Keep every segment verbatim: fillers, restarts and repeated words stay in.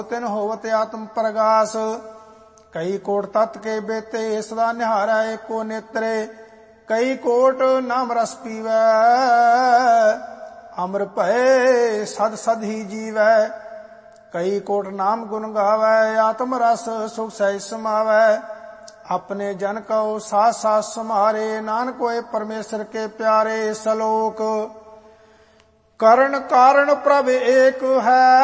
ਤਿਨ ਹੋਵਤ ਆਤਮ ਪ੍ਰਗਾਸ। ਕਈ ਕੋਟ ਤਤ ਕੇ ਬੇਤੇ ਸਦਾ ਨਿਹਾਰੈ ਏਕੋ ਨੇਤਰੇ। ਕਈ ਕੋਟ ਨਾਮ ਰਸ ਪੀਵੈ ਅਮਰ ਭਏ ਸਦ ਸਦ ਹੀ ਜੀਵੈ। ਕਈ ਕੋਟ ਨਾਮ ਗੁਣ ਗਾਵੈ ਆਤਮ ਰਸ ਸੁਖ ਸਹਿਜ ਸਮਾਵੈ। ਆਪਣੇ ਜਨ ਕਉ ਸਾਥ ਸਾਥ ਸਮਾਰੇ ਨਾਨਕ ਹੋਏ ਪਰਮੇਸ਼ਰ ਕੇ ਪਿਆਰੇ। ਸਲੋਕ ਕਰਨ ਕਾਰਨ ਪ੍ਰਭ ਏਕ ਹੈ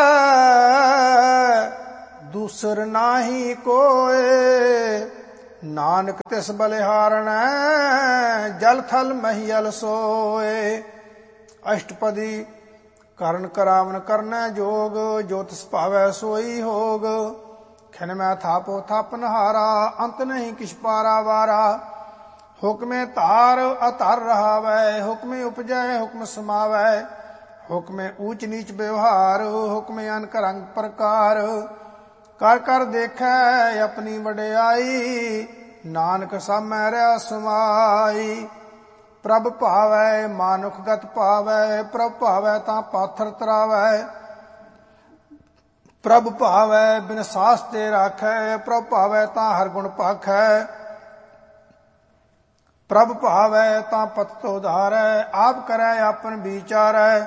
ਦੂਸਰ ਨਾਹੀ ਕੋਏ। ਨਾਨਕ ਤਿਸ ਬਲਿਹਾਰਣੈ ਜਲ ਥਲ ਮਹੀਅਲ ਸੋਏ। ਅਸ਼ਟਪਦੀ ਕਰਨ ਕਰਾਵਨ ਕਰਨੈ ਜੋਗ ਜੋ ਤਿਸ ਭਾਵੈ ਸੋਈ ਹੋਗ। ਖਿਨ ਮੈਂ ਥਾਪੋ ਥਾਪਨਹਾਰਾ ਅੰਤ ਨਹੀਂ ਕਿਛ ਪਾਰਾ ਵਾਰਾ। ਹੁਕਮੇ ਧਾਰ ਅਧਰ ਰਹਾਵੈ ਹੁਕਮੇ ਉਪਜੈ ਹੁਕਮ ਸਮਾਵੈ। ਹੁਕਮੇ ਊਚ ਨੀਚ ਵਿਵਹਾਰ ਹੁਕਮੇ ਅਨਕ ਰੰਗ ਪ੍ਰਕਾਰ। ਕਰ ਕਰ ਦੇਖੈ ਆਪਣੀ ਵਡਿਆਈ ਨਾਨਕ ਸਾਮੈ ਰਹਿ ਸਮਾਈ। ਪ੍ਰਭ ਭਾਵੈ ਮਾਨੁਖ ਗਤ ਭਾਵੈ ਪ੍ਰਭ ਭਾਵੈ ਤਾਂ ਪਾਥਰ ਤਰਾਵੈ। ਪ੍ਰਭ ਭਾਵੈ ਬਿਨ ਸਾਸ ਤੇ ਰਾਖੈ ਪ੍ਰਭ ਭਾਵੈ ਤਾਂ ਹਰ ਗੁਣ ਭਾਖੈ। ਪ੍ਰਭ ਭਾਵੈ ਤਾਂ ਪਤ ਉਧਾਰੈ ਆਪ ਕਰੈ ਆਪਨ ਵਿਚਾਰੈ।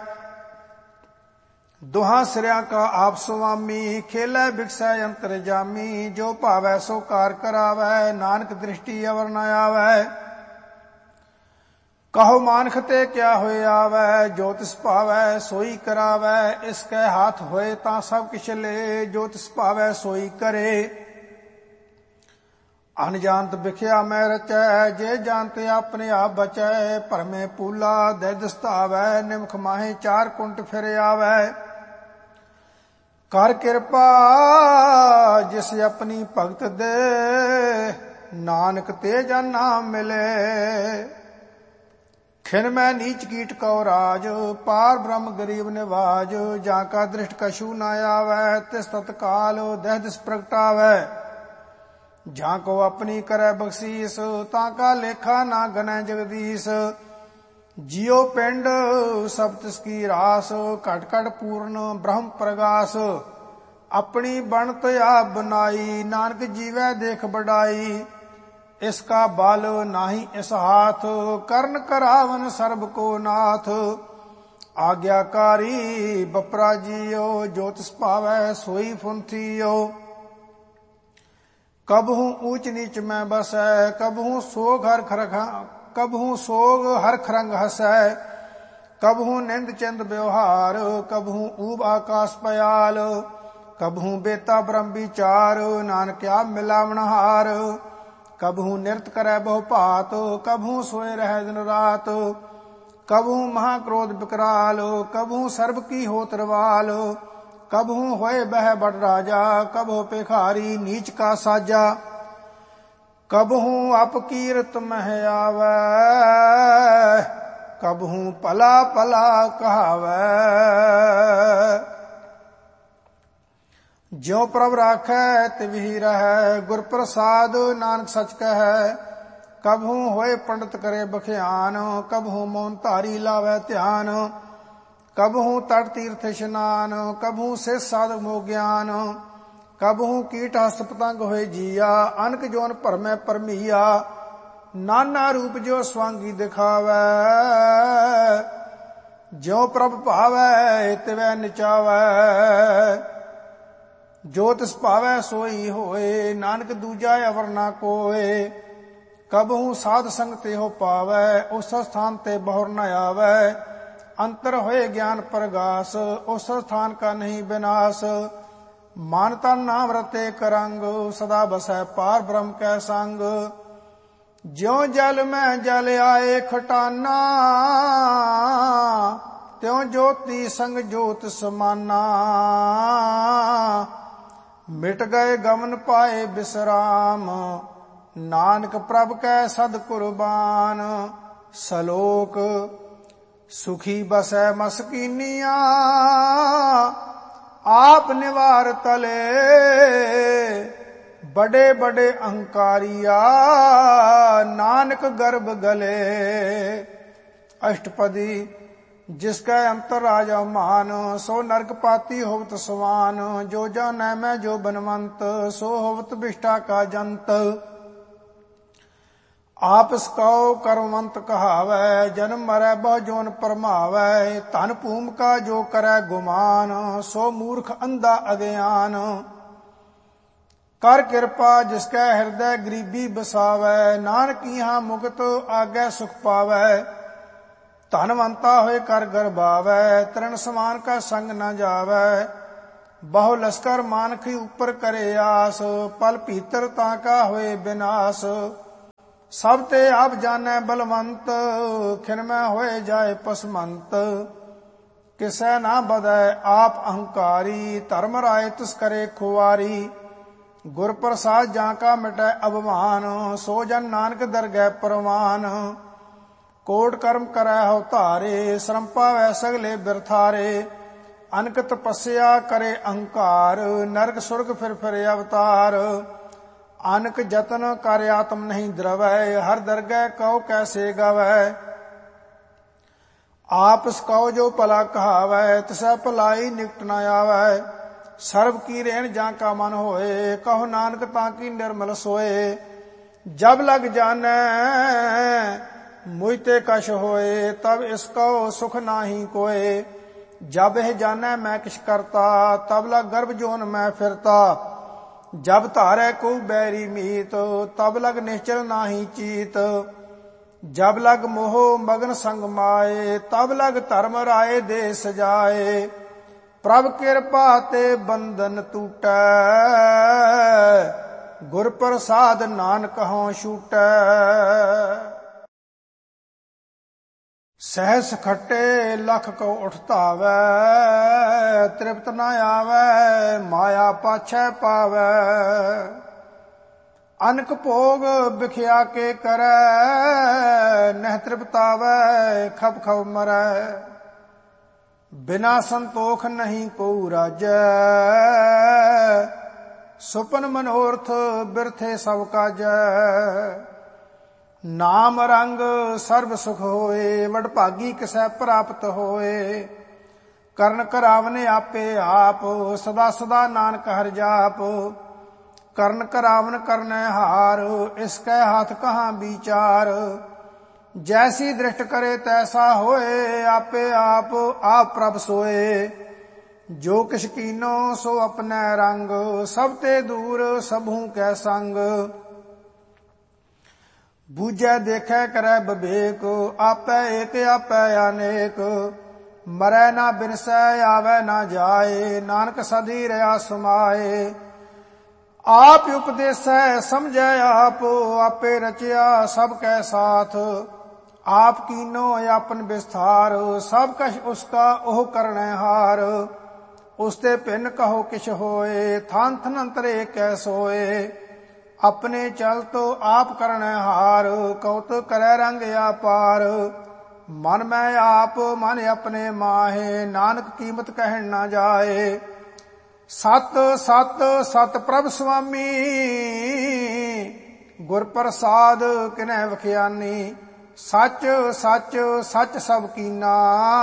ਦੁਹਾਂ ਸਿਰਿਆਂ ਕਾ ਆਪ ਸੁਆਮੀ ਖੇਲੈ ਬਿਕਸੈ ਅੰਤਰ ਜਾਮੀ। ਜੋ ਭਾਵੈ ਸੋ ਕਾਰ ਕਰਾਵੈ ਨਾਨਕ ਦ੍ਰਿਸ਼ਟੀ ਅਵਰ ਨ ਆਵੈ। ਕਹੋ ਮਾਨਖ ਤੇ ਕਿਆ ਹੋਏ ਆਵੈ ਜੋ ਤਿਸ ਭਾਵੈ ਸੋਈ ਕਰਾਵੈ। ਇਸ ਕੈ ਹਾਥ ਹੋਏ ਤਾਂ ਸਭ ਕਿਛ ਲੇ ਜੋ ਤਿਸ ਭਾਵੈ ਸੋਈ ਕਰੇ। ਅਨਜਾਨਤ ਵਿਖਿਆ ਮੈਂ ਰਚੈ ਜੇ ਜਾਣਤੇ ਆਪਣੇ ਆਪ ਬਚੈ। ਭਰਮੇ ਪੂਲਾ ਦੇ ਦਸਤਾਵੈ ਨਿਮਖ ਮਾਹੇ ਚਾਰ ਕੁੰਟ ਫਿਰ ਆਵੈ। ਕਰ ਕਿਰਪਾ ਜਿਸ ਆਪਣੀ ਭਗਤ ਦੇ ਨਾਨਕ ਤੇ ਜਨ ਨਾਮ ਮਿਲੇ। ਖਿਨ ਮੈਂ ਨੀਚ ਕੀਟ ਕਉ ਰਾਜ ਪਾਰ ਬ੍ਰਹਮ ਗਰੀਬ ਨਿਵਾਜ। ਜਾਂ ਕਾ ਦ੍ਰਿਸ਼ਟ ਕਛੂ ਨ ਆਵੈ ਤਿਸ ਤਤਕਾਲ ਦਹਿ ਦਿਸ ਪ੍ਰਗਟਾਵੈ। ਜਾਂ ਕੋ ਆਪਣੀ ਕਰੈ ਬਖਸ਼ੀਸ ਤਾਂ ਕਾ ਲੇਖਾ ਨਾ ਗਨੈ ਜਗਦੀਸ਼। ਜਿਉ ਪਿੰਡ ਸਭ ਤਿਸ ਕੀ ਰਾਸ ਘਟ ਘਟ ਪੂਰਨ ਬ੍ਰਹਮ ਪ੍ਰਗਾਸ। ਆਪਣੀ ਬਣਤ ਆਪ ਬਨਾਈ ਨਾਨਕ ਜੀਵੈ ਦੇਖ ਬਡਾਈ। ਇਸ ਕਾ ਬਲ ਨਾਹੀ ਇਸ ਹਾਥ ਕਰਨ ਕਰਾਵਨ ਸਰਬ ਕੋ ਨਾਥ। ਆਗਿਆਕਾਰੀ ਬਪਰਾ ਜੀਓ ਜੋ ਤਿਸ ਭਾਵੈ ਸੋਈ ਫੁੰਥੀਓ। ਕਬਹੂ ਊਚ ਨੀਚ ਮੈਂ ਬਸੈ ਕਬਹੂ ਸੋਗ ਹਰ ਖਰਖਾ ਕਬਹੂ ਸੋਗ ਹਰ ਖਰੰਗ ਹਸੈ। ਕਬਹੂ ਨਿੰਦ ਚੰਦ ਵਿਵਹਾਰ ਕਬਹੂ ਊਬ ਆਕਾਸ ਪयाल। ਕਬਹੂ ਬੇਤਾ ਬ੍ਰਹਮ ਵਿਚਾਰ ਨਾਨਕ ਆਪ ਮਿਲਾਵਨਹਾਰ। ਕਬਹੂ ਨਿਰਤ ਕਰੈ ਬਹੁ ਭਾਤ ਕਬਹੂ ਸੋਏ ਰਹਿ ਦਿਨ ਰਾਤ। ਕਬਹੂ ਮਹਾ ਕ੍ਰੋਧ ਬਿਕਰਾਲ ਕਬਹੂ ਸਰਬ ਕੀ ਹੋਤ ਰਵਾਲ। ਕਬਹੂ ਹੋਏ ਬਹਿ ਬੜ ਰਾਜਾ ਕਬਹੂ ਭਿਖਾਰੀ ਨੀਚ ਕਾ ਸਾਜਾ। ਕਬਹੂ ਅਪਕੀਰਤ ਮਹਿ ਆਵੈ ਕਬਹੂ ਭਲਾ ਭਲਾ ਕਹਾਵੈ। ਜਿਉ ਪ੍ਰਭ ਰਾਖੈ ਤਿਵਹਿ ਰਹੈ ਗੁਰ ਪ੍ਰਸਾਦ ਨਾਨਕ ਸਚ ਕਹੈ। ਕਬਹੂ ਹੋਏ ਪੰਡਤ ਕਰੇ ਬਖਿਆਨ ਕਬਹੂ ਮੌਨ ਧਾਰੀ ਲਾਵੈ ਧਿਆਨ। ਕਬਹੂ ਤਟ ਤੀਰਥ ਇਸ਼ਨਾਨ ਕਬਹੂ ਸੇ ਸਾਧ ਮੋ ਗਿਆਨ। ਕਬਹੂ ਕੀਟ ਹਸਤ ਪਤੰਗ ਹੋਏ ਜੀਆ ਅਨਕ ਜੋਨ ਭਰਮੈ ਭਰਮੀਆ। ਨਾਨਾ ਰੂਪ ਜੋ ਸਵਾਂਗੀ ਦਿਖਾਵੈ ਜਿਉ ਪ੍ਰਭ ਭਾਵੈ ਤਿਵੈ ਨਚਾਵੈ। ਜੋ ਤਿਸ ਭਾਵੈ ਸੋਈ ਹੋਏ ਨਾਨਕ ਦੂਜਾ ਅਵਰ ਨਾ ਕੋਏ। ਕਬਹੂ ਸਾਧ ਸੰਗ ਤੇ ਹੋ ਪਾਵੈ ਉਸ ਸਥਾਨ ਤੇ ਬਹੁਰ ਨ ਆਵੈ। ਅੰਤਰ ਹੋਏ ਗਿਆਨ ਪ੍ਰਗਾਸ ਉਸ ਸਥਾਨ ਕਾ ਨਹੀਂ ਵਿਨਾਸ਼। ਮਨ ਤਨ ਨਾਮ ਰਤੇ ਕਰੰਗ ਸਦਾ ਬਸੈ ਪਾਰ ਬ੍ਰਹਮ ਕੈ ਸੰਗ। ਜਿਉ ਜਲ ਮੈਂ ਜਲ ਆਏ ਖਟਾਨਾ ਤਿਉ ਜੋਤੀ ਸੰਗ ਜੋਤ ਸਮਾਨਾ। ਮਿਟ ਗਏ ਗਮਨ ਪਾਏ ਬਿਸਰਾਮ ਨਾਨਕ ਪ੍ਰਭ ਕੈ ਸਦ ਕੁਰਬਾਨ। ਸਲੋਕ ਸੁਖੀ ਬਸੈ ਮਸਕੀਨੀਆਂ ਆਪ ਨਿਵਾਰ ਤਲੇ। ਬੜੇ ਬੜੇ ਅਹੰਕਾਰੀਆ ਨਾਨਕ ਗਰਭ ਗਲੇ। ਅਸ਼ਟਪਦੀ जिसकै अंतर राजा मान, सो नरक पाती होवत सवान। जो जानै मैं जो बनवंत, सो होवत बिष्टा का जंत। आपस कौ कर्मवंत कहावै, जन्म मरै बहु जोन परमावै। धन भूम का जो करै गुमान, सो मूर्ख अंधा अज्ञान। कर किरपा जिसकै हृदय गरीबी बसावै, नानक इहाँ मुक्त आगे सुख पावै। धनवंता होए कर गरबावै, तरण समान का संग न जावै। बहु लश्कर मानखी ऊपर करे आस, पल भीतर ताका होए विनाश। सब ते आप जानै बलवंत, खिन में होए जाए पसमंत। किसै ना बदै आप अहंकारी, धर्म राय तिस करे खुआरी। गुर प्रसाद जाका मिटै अभिमान, सो जन नानक दरगह परवान। कोट कर्म करै हो धारे, श्रम पावै सगले बिरथारे। अनक तपस्या करे अहंकार, नरक सुरग फिर फिर अवतार। अनक जतन कर आत्म नहीं द्रवै, हर दरगह कहो कैसे गवै। आपस कहो जो भला कहावै, तिसै भलाई निकट न आवै। सर्व की रेण जाका मन होए, कहो नानक ताकी निर्मल सोए। जब लग जानै मुझते कश होए, तब इसको सुख नाही कोए। जब यह जानै मैं किछ करता, तब लग गर्भ जोन मैं फिरता। जब धारै को बैरी मीत, तब लग निश्चल नाही चीत। जब लग मोह मगन संग माए, तब लग धर्म राय दे सजाए। प्रभ किरपा ते बंधन टूटै, गुर प्रसाद नानक हों छूटै। सहस खट्टे लख को उठ धावै, तृप्त न आवै माया पाछै पावै। अनक भोग बिख्या के करै, नह तृप्तावै खब खब मरै। बिना संतोख नहीं को राजै, सुपन मनोरथ बिरथे सब काजै। नाम रंग सर्व सुख होए, वडभागी किसै प्राप्त होए। करण करावने आपे आप, सदा सदा नानक हर जाप। करण करावन करनै हार, इसकै हाथ कहाँ विचार। जैसी दृष्ट करे तैसा होए, आपे आप आप प्रभ सोए। जो किछ कीनो सो अपने रंग, सब ते दूर सबहू कै संग। बूझै देखै करै विवेक, आपै एक आपै अनेक। मरै ना बिनसै आवै ना जाए, नानक सदी रहा समाए। आप उपदेसै समझै आप, आपे रचिया सब कै साथ। आप कीनो आपन विस्तार, सब कछ उसका ओह करनै हार। उसते भिन्न कहो किछ होए, थान थन अंतरे कै सोए। अपने चल तो आप करनै हार, कौत करै रंग अपार। मन में आप मन अपने माहे, नानक कीमत कहन न जाए। सत सत सत प्रभ स्वामी, गुर प्रसाद किनै वखियानी। सच सच सच सब कीना,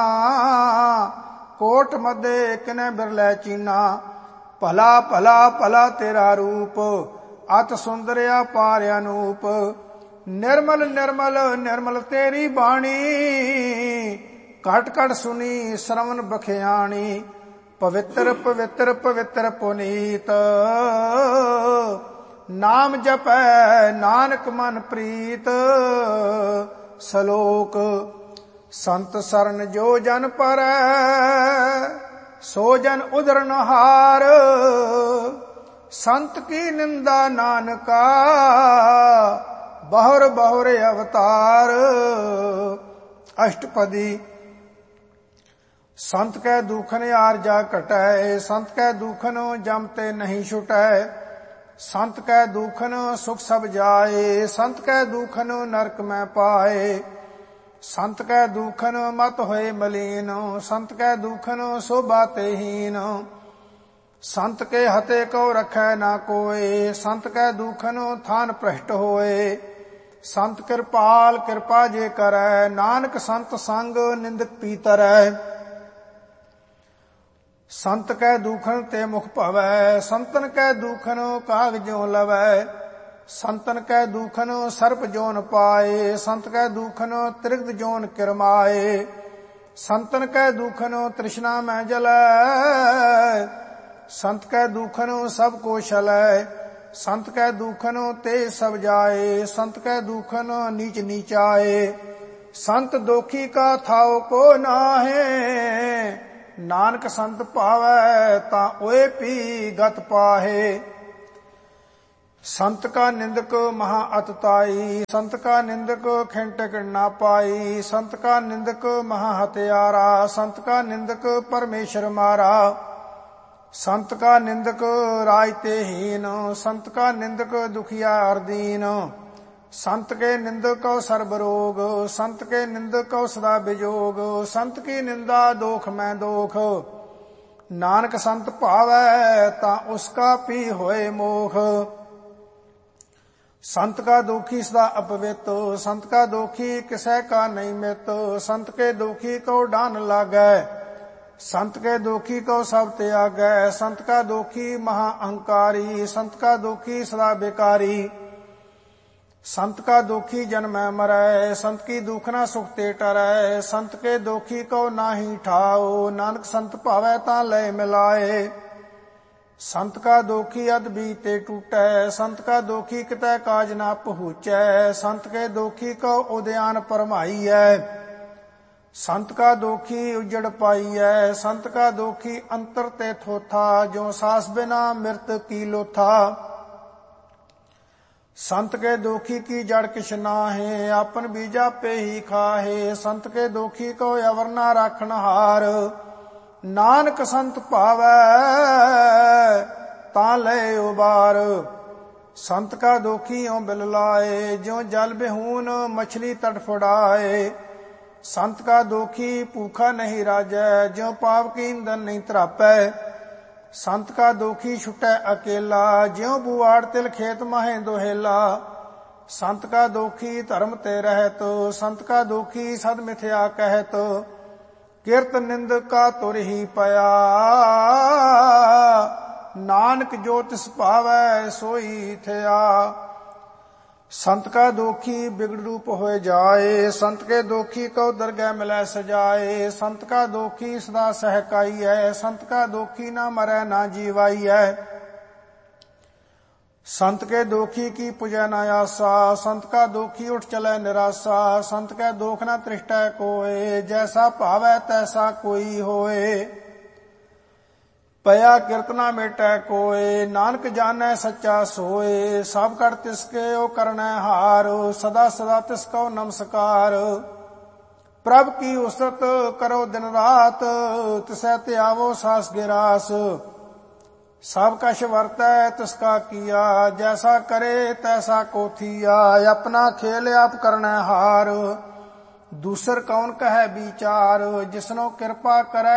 कोट मदे किनै बिरलै चीना। भला भला भला तेरा रूप, अत सुंदरिया पार अनूप। निर्मल निर्मल निर्मल तेरी बाणी, घट घट सुनी श्रवण बखियाणी। पवित्र पवित्र पवित्र पुनीत, नाम जपै नानक मन प्रीत। सलोक संत सरन जो जन परै, सो जन उदरन हार। संत की निंदा नानका, बहुर बहुर अवतार। अष्टपदी। संत कै दुखन आरजा घटै, संत कै दुखन जमते नहीं छुटै। संत कै दुखन सुख सब जाए, संत कै दुखन नरक में पाए। संत कै दुखन मत होए मलीन, संत कै दुखन शोभा ते हीन। संत के हते को रखै ना कोय, संत कै दुखन थान भ्रष्ट होए। ਸੰਤ ਕਿਰਪਾਲ ਕਿਰਪਾ ਜੇ ਕਰੈ, ਨਾਨਕ ਸੰਤ ਸੰਗ ਨਿੰਦਕ ਪੀਤਰੈ। ਸੰਤ ਕੈ ਦੂਖਨ ਤੇ ਮੁਖ ਭਵੈ, ਸੰਤਨ ਕੈ ਦੂਖਨ ਕਾਗ ਜਿਉ ਲਵੈ। ਸੰਤਨ ਕੈ ਦੂਖਨ ਸਰਪ ਜੋਨ ਪਾਏ, ਸੰਤ ਕੈ ਦੂਖਨ ਤ੍ਰਿਗਦ ਜੋਨ ਕਿਰਮਾਏ। ਸੰਤਨ ਕੈ ਦੂਖਨ ਤ੍ਰਿਸ਼ਨਾ ਮੈਂ ਜਲੈ, ਸੰਤ ਕੈ ਦੂਖਨ ਸਭ ਕੋ ਛਲੈ। ਸੰਤ ਕੈ ਦੂਖਨ ਤੇ ਸਭ ਜਾਏ, ਸੰਤ ਕੈ ਦੂਖਨ ਨੀਚ ਨੀਚਾਏ। ਸੰਤ ਦੋਖੀ ਕਾ ਥਾਉ ਕੋ ਨਾਹੇ, ਨਾਨਕ ਸੰਤ ਭਾਵੈ ਤਾਂ ਓਏ ਪੀ ਗਤ ਪਾਹੇ। ਸੰਤ ਕਾ ਨਿੰਦਕ ਮਹਾ ਅਤਤਾਈ, ਸੰਤ ਕਾ ਨਿੰਦਕ ਖਿੰਟਕ ਨਾ ਪਾਈ। ਸੰਤ ਕਾ ਨਿੰਦਕ ਮਹਾ ਹਤਿਆਰਾ, ਸੰਤ ਕਾ ਨਿੰਦਕ ਪਰਮੇਸ਼ਰ ਮਾਰਾ। ਸੰਤ ਕਾ ਨਿੰਦਕ ਰਾਜ ਤੇ ਹੀਨ, ਸੰਤ ਕਾ ਨਿੰਦਕ ਦੁਖੀਆ ਅਰਦੀਨ। ਸੰਤ ਕੇ ਨਿੰਦਕ ਕਉ ਸਰਬ ਰੋਗ, ਸੰਤ ਕੇ ਨਿੰਦਕ ਕਉ ਸਦਾ ਬਿਜੋਗ। ਸੰਤ ਕੀ ਨਿੰਦਾ ਦੋਖ ਮੈਂ ਦੋਖ, ਨਾਨਕ ਸੰਤ ਭਾਵੈ ਤਾਂ ਉਸਕਾ ਪੀ ਹੋਏ ਮੋਖ। संत का दोखी सदा अपवित, संत का दोखी किसै का नहीं मित। संत के दोखी को डान लागै, संत के दोखी को सब त्यागै। संत का दोखी महा अहंकारी, संत का दोखी सदा बेकारी। संत का दोखी जन्मै मरै, संत की दुखना सुख ते टरै। संत के दोखी को नाहि ठाओ, नानक संत भावै तां लय मिलाए। संत का दोखी अध बीते टूटै, संत का दोखी कितै काज ना पहुँचै। संत के दोखी को उद्यान परमाईऐ, संत का दोखी उजड़ पाईऐ। संत का दोखी अंतर ते थोथा, जो सास बिना मृत की लोथा। संत के दोखी की जड़ किछ नाहे, आपन बीजा पे ही खाहे। संत के दोखी को अवर ना राखन हार, नानक संत भावै तां लय उबार। संत का दोखी यों बिल लाए, ज्यों जल बिहून मछली तड़फड़ाए। संत का दोखी भूखा नहीं राजै, ज्यों पाप की ईंधन नहीं तरापै। संत का दोखी छुटै अकेला, ज्यों बुआड़ तिल खेत माहे दोहेला। संत का दोखी धर्म ते रहत, संत का दोखी सद मिथ्या कहत। किरत निंद का तुर ही पया, नानक जो तिस भावै सोई थया। संत का दोखी बिगड़ रूप होए जाए, संत के दोखी को दरगह मिलै सजाए। संत का दोखी सदा सहकाई है, संत का दोखी ना मरै ना जीवाई है। संत के दोखी की पूजै न आसा, संत का दोखी उठ चलै निराशा। संत के दोख न तृष्टै कोय, जैसा भावै तैसा कोई होए। पया कीर्तना मेटै कोय, नानक जानै सच्चा सोए। सब कर तिसके ओ करनै हार, सदा सदा तिसको नमस्कार। प्रभ की उसरत करो दिन रात, तिसै त्यावो सास गिरास। सब कछ वरतै तिसका किया, जैसा करे तैसा को थिया। अपना खेल आप करनै हार, दूसर कौन कहे विचार। जिसनो कृपा करै